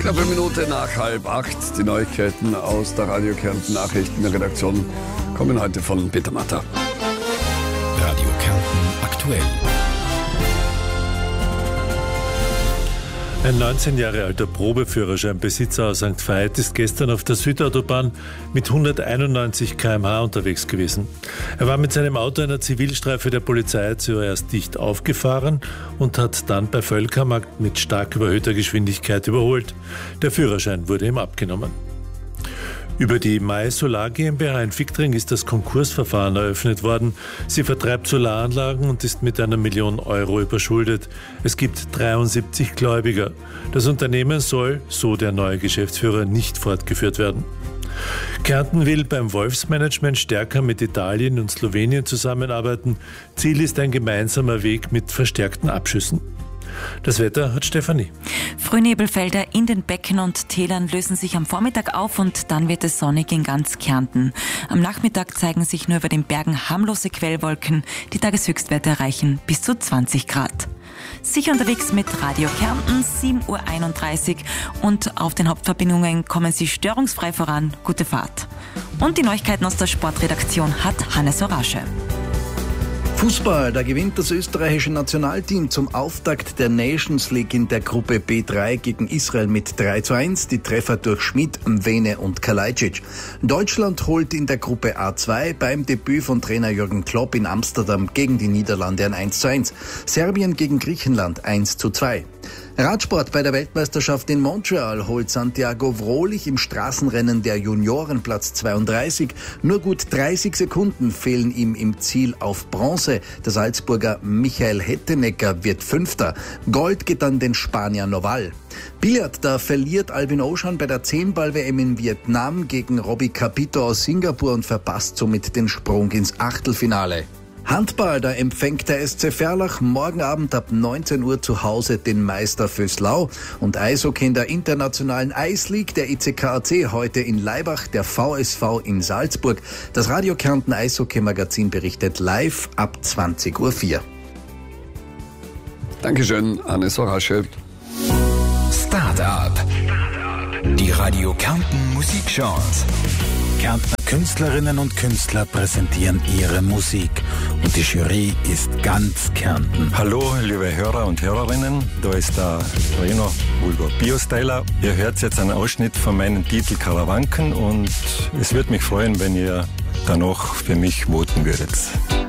Knappe Minute nach 7:30. Die Neuigkeiten aus der Radio Kärnten Nachrichtenredaktion kommen heute von Peter Matter. Radio Kärnten aktuell. Ein 19 Jahre alter Probeführerscheinbesitzer aus St. Veit ist gestern auf der Südautobahn mit 191 km/h unterwegs gewesen. Er war mit seinem Auto einer Zivilstreife der Polizei zuerst dicht aufgefahren und hat dann bei Völkermarkt mit stark überhöhter Geschwindigkeit überholt. Der Führerschein wurde ihm abgenommen. Über die Mai Solar GmbH in Fickring ist das Konkursverfahren eröffnet worden. Sie vertreibt Solaranlagen und ist mit 1 Million Euro überschuldet. Es gibt 73 Gläubiger. Das Unternehmen soll, so der neue Geschäftsführer, nicht fortgeführt werden. Kärnten will beim Wolfsmanagement stärker mit Italien und Slowenien zusammenarbeiten. Ziel ist ein gemeinsamer Weg mit verstärkten Abschüssen. Das Wetter hat Stefanie. Frühnebelfelder in den Becken und Tälern lösen sich am Vormittag auf und dann wird es sonnig in ganz Kärnten. Am Nachmittag zeigen sich nur über den Bergen harmlose Quellwolken. Die Tageshöchstwerte erreichen bis zu 20 Grad. Sicher unterwegs mit Radio Kärnten, 7:31 Uhr und auf den Hauptverbindungen kommen Sie störungsfrei voran. Gute Fahrt. Und die Neuigkeiten aus der Sportredaktion hat Hannes Orasche. Fußball, da gewinnt das österreichische Nationalteam zum Auftakt der Nations League in der Gruppe B3 gegen Israel mit 3:1. Die Treffer durch Schmid, Mwene und Kalajdzic. Deutschland holt in der Gruppe A2 beim Debüt von Trainer Jürgen Klopp in Amsterdam gegen die Niederlande ein 1:1. Serbien gegen Griechenland 1:2. Radsport bei der Weltmeisterschaft in Montreal holt Santiago Wrohlich im Straßenrennen der Junioren Platz 32. Nur gut 30 Sekunden fehlen ihm im Ziel auf Bronze. Der Salzburger Michael Hettenecker wird Fünfter. Gold geht an den Spanier Noval. Billard, da verliert Albin Ocean bei der 10-Ball-WM in Vietnam gegen Robbie Capito aus Singapur und verpasst somit den Sprung ins Achtelfinale. Handball, da empfängt der SC Verlach morgen Abend ab 19 Uhr zu Hause den Meister Vöslau. Und Eishockey in der internationalen Eisleague, der ICKAC heute in Laibach, der VSV in Salzburg. Das Radio Kärnten Eishockey-Magazin berichtet live ab 20:04 Uhr. Dankeschön, Hannes Orasche. Start-up. Die Radio Kärnten Musikchance. Kärntner Künstlerinnen und Künstler präsentieren ihre Musik und die Jury ist ganz Kärnten. Hallo, liebe Hörer und Hörerinnen, da ist der Reno Vulgo Biostyler. Ihr hört jetzt einen Ausschnitt von meinem Titel Karawanken und es würde mich freuen, wenn ihr danach für mich voten würdet.